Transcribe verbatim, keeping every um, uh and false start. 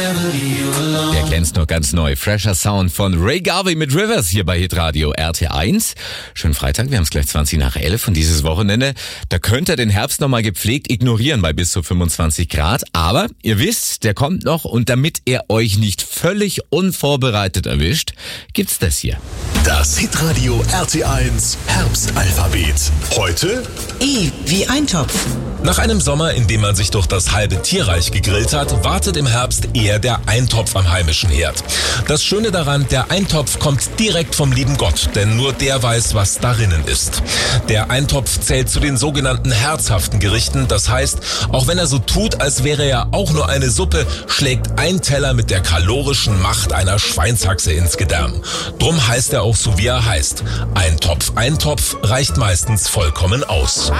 Der glänzt noch ganz neu. Fresher Sound von Ray Garvey mit Rivers hier bei Hitradio R T eins. Schönen Freitag, wir haben es gleich zwanzig nach elf und dieses Wochenende, da könnt ihr den Herbst nochmal gepflegt ignorieren bei bis zu fünfundzwanzig Grad. Aber ihr wisst, der kommt noch und damit er euch nicht völlig unvorbereitet erwischt, gibt's das hier. Das Hitradio R T eins Herbstalphabet. Heute E wie Eintopf. Nach einem Sommer, in dem man sich durch das halbe Tierreich gegrillt hat, wartet im Herbst eher der Eintopf am heimischen Herd. Das Schöne daran, der Eintopf kommt direkt vom lieben Gott, denn nur der weiß, was darinnen ist. Der Eintopf zählt zu den sogenannten herzhaften Gerichten. Das heißt, auch wenn er so tut, als wäre er auch nur eine Suppe, schlägt ein Teller mit der kalorischen Macht einer Schweinshaxe ins Gedärm. Drum heißt er auch so, wie er heißt. Ein Topf Eintopf reicht meistens vollkommen aus.